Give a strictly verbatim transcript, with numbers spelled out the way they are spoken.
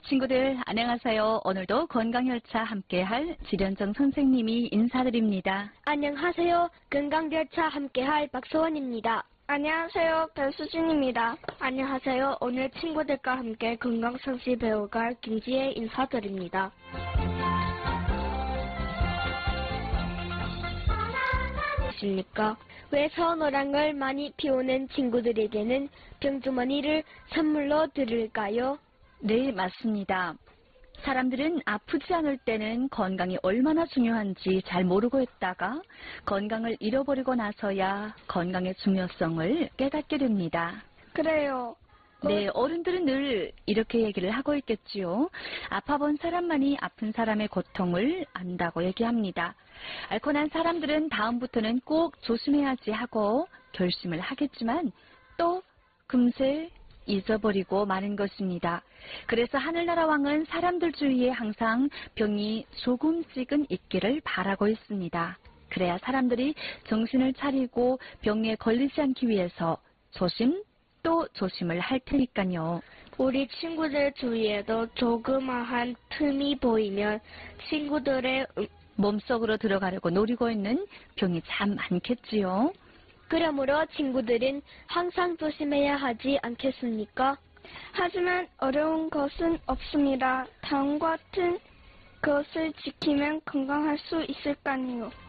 친구들 안녕하세요. 오늘도 건강열차 함께할 지련정 선생님이 인사드립니다. 안녕하세요. 건강열차 함께할 박소원입니다. 안녕하세요. 배수진입니다. 안녕하세요. 오늘 친구들과 함께 건강상식 배워갈 김지혜 인사드립니다. 십니까? 왜 선호랑을 많이 피우는 친구들에게는 병주머니를 선물로 드릴까요? 네, 맞습니다. 사람들은 아프지 않을 때는 건강이 얼마나 중요한지 잘 모르고 있다가 건강을 잃어버리고 나서야 건강의 중요성을 깨닫게 됩니다. 그래요. 네, 어른들은 늘 이렇게 얘기를 하고 있겠지요. 아파본 사람만이 아픈 사람의 고통을 안다고 얘기합니다. 앓고 난 사람들은 다음부터는 꼭 조심해야지 하고 결심을 하겠지만 또 금세 잊어버리고 마는 것입니다. 그래서 하늘나라 왕은 사람들 주위에 항상 병이 조금씩은 있기를 바라고 있습니다. 그래야 사람들이 정신을 차리고 병에 걸리지 않기 위해서 조심 또 조심을 할 테니까요. 우리 친구들 주위에도 조그마한 틈이 보이면 친구들의 몸속으로 들어가려고 노리고 있는 병이 참 많겠지요. 그러므로 친구들은 항상 조심해야 하지 않겠습니까? 하지만 어려운 것은 없습니다. 다음과 같은 것을 지키면 건강할 수 있을까요?